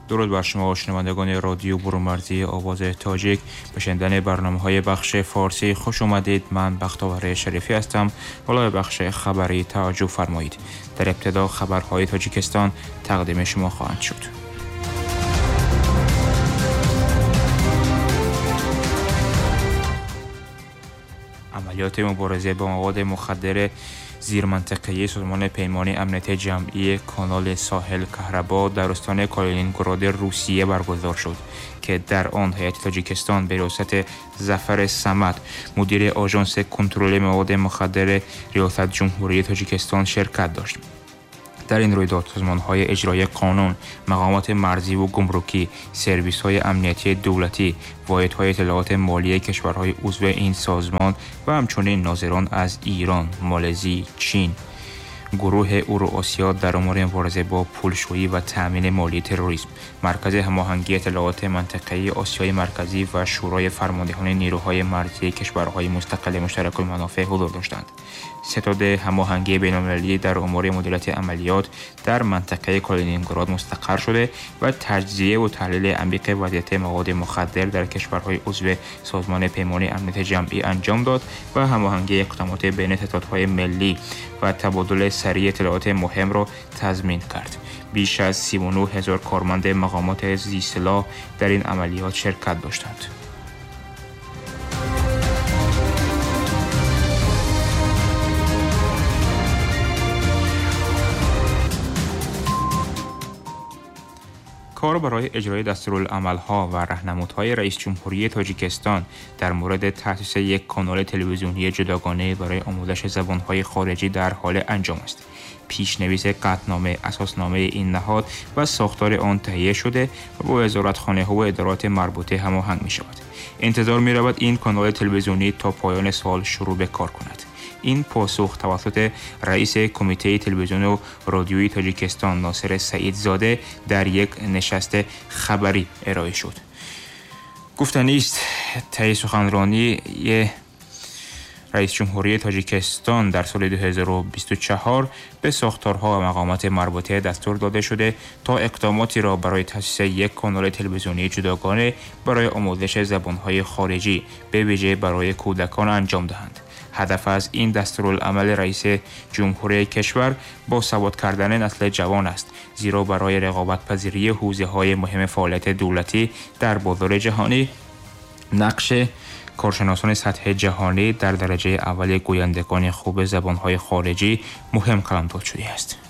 درود بر شما شنوندگان رادیو برونمرزی آواز تاجیک. به شنیدن برنامه‌های بخش فارسی خوش اومدید. من بختیار شریفی هستم. حالا بخش خبری توجه فرمایید. در ابتدا خبرهای تاجیکستان تقدیم شما خواهند شد. عملیات مبارزه با مواد مخدر زیر منطقه سازمان پیمان امنیت جمعی کانال ساحل کهربا در استان کالینینگراد روسیه برگزار شد که در آن هیئت تاجیکستان به رئاست ظفر صمد مدیر آژانس کنترل مواد مخدر ریاست جمهوری تاجیکستان شرکت داشت. در این رویداد سازمان‌های اجرایی قانون، مقامات مرزی و گمرکی، سرویس‌های امنیتی دولتی، واحدهای اطلاعات مالی کشورهای عضو این سازمان و همچنین ناظران از ایران، مالزی، چین، گروه اوراسیا در امور مبارزه با پولشویی و تأمین مالی تروریسم، مرکز هماهنگی اطلاعات منطقه‌ای آسیای مرکزی و شورای فرماندهان نیروهای مرزی کشورهای مستقل مشترک المنافع حضور داشتند. ستاد هماهنگی بین‌المللی در امور مدیریت عملیات در منطقه کالینینگراد مستقر شده و تجزیه و تحلیل عمیق وضعیت مواد مخدر در کشورهای عضو سازمان پیمان امنیت جمعی انجام داد و هماهنگی اقدامات بین ستادهای ملی و تبادل سریع اطلاعات مهم را تضمین کرد. بیش از 39,000 کارمند مقامات ذی‌سلاح در این عملیات شرکت داشتند. کار برای اجرای دستورالعمل‌ها و راهنمودهای رئیس جمهوری تاجیکستان در مورد تأسیس یک کانال تلویزیونی جداگانه برای آموزش زبان‌های خارجی در حال انجام است. پیش‌نویس قطعنامه، اساسنامه این نهاد و ساختار آن تهیه شده و با وزارتخانه‌ها و ادارات مربوطه هماهنگ می‌شود. انتظار می‌رود این کانال تلویزیونی تا پایان سال شروع به کار کند. این پاسخ توسط رئیس کمیته تلویزیون و رادیویی تاجیکستان ناصر سعیدزاده در یک نشست خبری ارائه شد. گفتنی است طی سخنرانی رئیس جمهوری تاجیکستان در سال 2024 به ساختارها و مقامات مربوطه دستور داده شده تا اقداماتی را برای تأسیس یک کانال تلویزیونی جداگانه برای آموزش زبان‌های خارجی به ویژه برای کودکان انجام دهند. هدف از این دستورالعمل رئیس جمهوری کشور با سواد کردن نسل جوان است، زیرا برای رقابت پذیری حوزه‌های مهم فعالیت دولتی در بازار جهانی نقش کارشناسان سطح جهانی در درجه اول گویندگان خوب زبان‌های خارجی مهم قلمداد شده است.